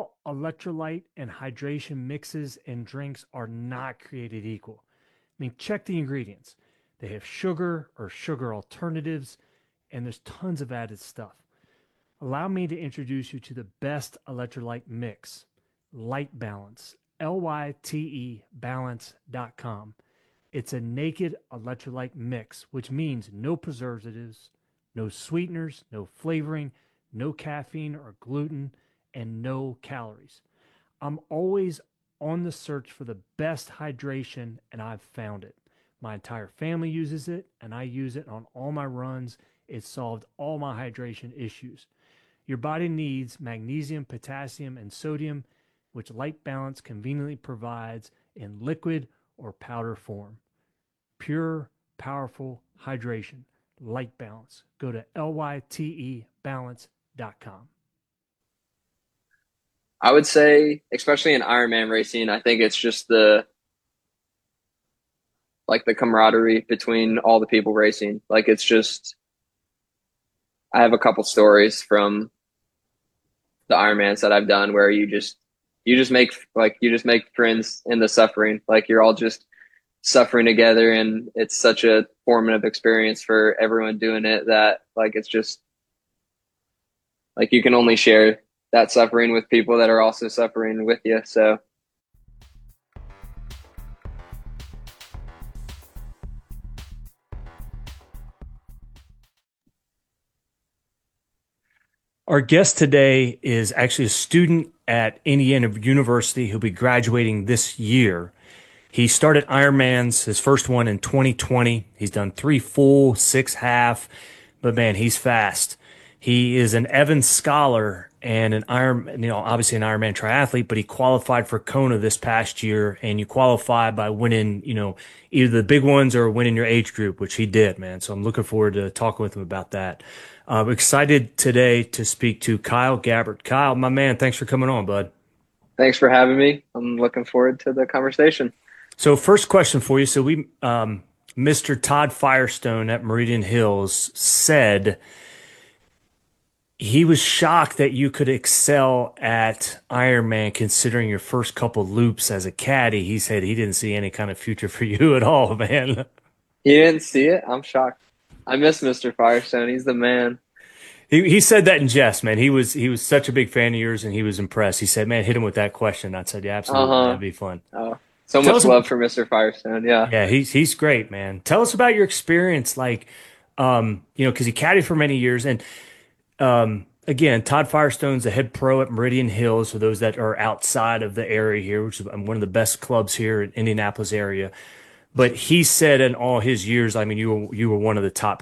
all electrolyte and hydration mixes and drinks are not created equal. I mean, check the ingredients. They have sugar or sugar alternatives, and there's tons of added stuff. Allow me to introduce you to the best electrolyte mix, Light Balance, LYTE balance.com. It's a naked electrolyte mix, which means no preservatives, no sweeteners, no flavoring, no caffeine or gluten, and no calories. I'm always on the search for the best hydration, and I've found it. My entire family uses it, and I use it on all my runs. It solved all my hydration issues. Your body needs magnesium, potassium, and sodium, which Light Balance conveniently provides in liquid or powder form. Pure, powerful hydration. Light Balance. Go to lytebalance.com. I would say, especially in Ironman racing, I think it's just the camaraderie between all the people racing. Like it's just I have a couple stories from the Ironmans that I've done where you just make friends in the suffering. Like you're all just suffering together, and it's such a formative experience for everyone doing it that like it's just like you can only share that suffering with people that are also suffering with you. So Our guest today is actually a student at Indiana University who'll be graduating this year. He started Ironmans, his first one in 2020. He's done 3 full, 6 half, but man, he's fast. He is an Evans Scholar and an obviously an Ironman triathlete, but he qualified for Kona this past year, and you qualify by winning, either the big ones or winning your age group, which he did, man. So I'm looking forward to talking with him about that. I'm excited today to speak to Kyle Gabbert. Kyle, my man, thanks for coming on, bud. thanks for having me. I'm looking forward to the conversation. So first question for you. Mr. Todd Firestone at Meridian Hills said he was shocked that you could excel at Ironman considering your first couple loops as a caddy. He said he didn't see any kind of future for you at all, man. You didn't see it? I'm shocked. I miss Mr. Firestone. He's the man. He said that in jest, man. He was such a big fan of yours, and he was impressed. He said, "Man, hit him with that question." I said, "Yeah, absolutely, Uh-huh. that'd be fun." Oh, so Tell much us, love for Mr. Firestone. Yeah. yeah, he's great, man. Tell us about your experience, like, because he caddied for many years, and again, Todd Firestone's the head pro at Meridian Hills. For those that are outside of the area here, which is one of the best clubs here in Indianapolis area. But he said in all his years, I mean, you were one of the top